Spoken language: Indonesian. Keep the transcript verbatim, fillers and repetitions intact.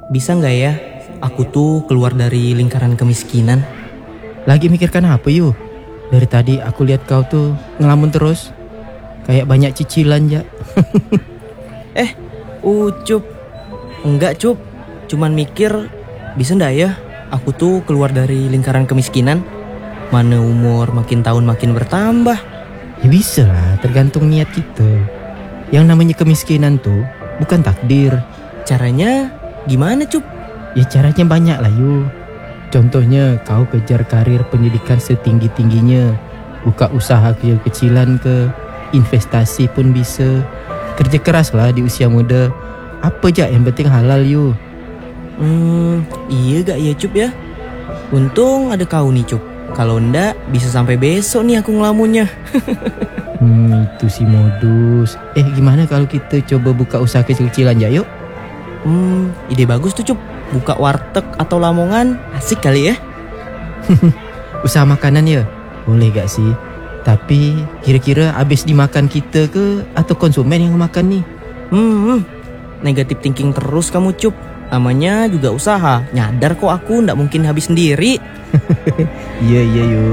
Bisa nggak ya aku tuh keluar dari lingkaran kemiskinan? Lagi mikirkan apa yuk? Dari tadi aku lihat kau tuh ngelamun terus. Kayak banyak cicilan ya. Eh, Ucup. Enggak Cup, cuman mikir bisa ndak ya aku tuh keluar dari lingkaran kemiskinan? Mana umur makin tahun makin bertambah. Ya bisa lah, tergantung niat kita. Yang namanya kemiskinan tuh bukan takdir. Caranya gimana Cup? Ya caranya banyak lah yuk. Contohnya kau kejar karir pendidikan setinggi-tingginya. Buka usaha kecil-kecilan ke, investasi pun bisa. Kerja keras lah di usia muda. Apa aja yang penting halal yuk. Hmm, iya gak ya Cup ya? Untung ada kau nih Cup. Kalau ndak bisa sampai besok nih aku ngelamunnya. Hmm, itu si modus. Eh gimana kalau kita coba buka usaha kecil-kecilan ya yuk? Hmm, ide bagus tuh Cup. Buka warteg atau lamongan, asik kali ya. Usaha makanan ya? Boleh gak sih? Tapi kira-kira habis dimakan kita ke atau konsumen yang makan nih? Hmm, negatif thinking terus kamu Cup. Namanya juga usaha. Nyadar kok aku ndak mungkin habis sendiri. Iya iya yuk.